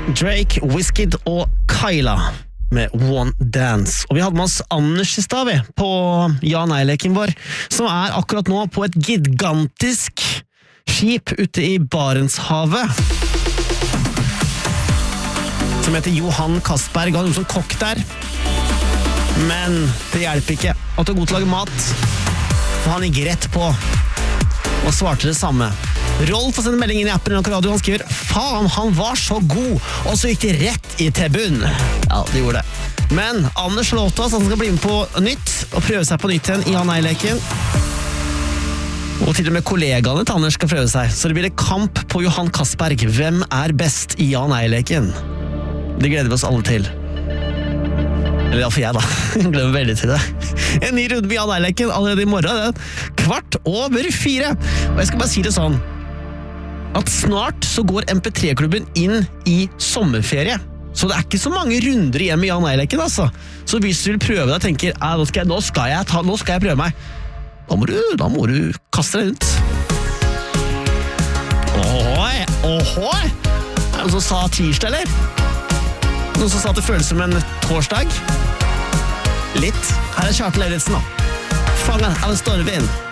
Drake, Wizkid og Kyla med One Dance. Og vi hadde med oss Anders i stad på ja-nei-leken vår, som akkurat nå på et gigantisk skip ute i Barentshavet, som heter Johan Castberg. Han som kokk der. Men det hjelper ikke at du god til å lage mat, for han gikk rett på og svarte det samme. Rolf har sendt en melding inn i appen NRK Radio. Han skriver: faen, han var så god, og så gikk det rett i tilbunn. Ja, det gjorde det. Men Anders lovte oss at han skal bli med på nytt og prøve seg på nytt igjen i ja-nei-leken. Og til og med kollegaene til Anders skal prøve seg. Så det blir en kamp på Johan Castberg. Hvem best i ja-nei-leken? Det gleder vi oss alle til. Eller iallfall jeg da. Jeg glemmer veldig til det. En ny runde med ja-nei-leken allerede i morgen. 4:15. Og jeg skal bare si det sånn, at snart så går MP3-klubben inn i sommerferie. Så det ikke så mange runder igjen med ja-nei-leken, altså. Så hvis du vil prøve deg og tenker, nå skal jeg prøve meg, da må du kaste deg rundt. Ohoi! Det noen som sa tirsdag, eller? Noen som sa at det føles som en torsdag? Litt. Her Kjartan Lauritzen da. Fanget av en stormvind.